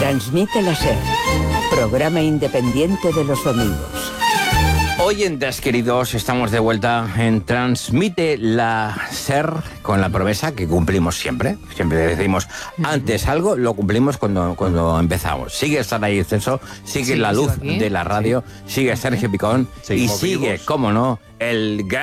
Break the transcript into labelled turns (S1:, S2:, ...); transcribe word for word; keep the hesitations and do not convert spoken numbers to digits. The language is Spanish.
S1: Transmite la SER, programa independiente de los domingos.
S2: Oyentes queridos, estamos de vuelta en Transmite la SER con la promesa que cumplimos siempre. Siempre decimos, antes algo, lo cumplimos cuando, cuando empezamos. Sigue Saray Exceso, sigue
S3: Sí,
S2: la luz
S3: sigo aquí.
S2: de la radio, sigue Sergio Picón y
S4: Seguimos
S2: sigue,
S4: vivos.
S2: cómo no, el gran...